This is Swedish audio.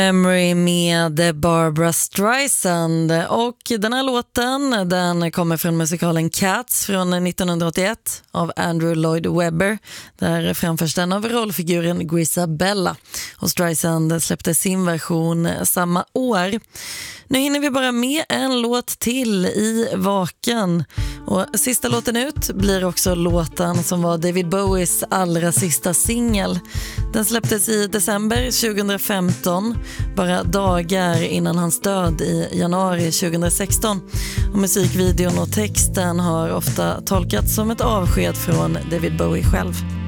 Memory med Barbra Streisand, och den här låten den kommer från musikalen Cats från 1981 av Andrew Lloyd Webber. Där framförs den av rollfiguren Grisabella, och Streisand släppte sin version samma år. Nu hinner vi bara med en låt till i Vaken, och sista låten ut blir också låten som var David Bowies allra sista singel. Den släpptes i december 2015, bara dagar innan hans död i januari 2016. Och musikvideon och texten har ofta tolkats som ett avsked från David Bowie själv.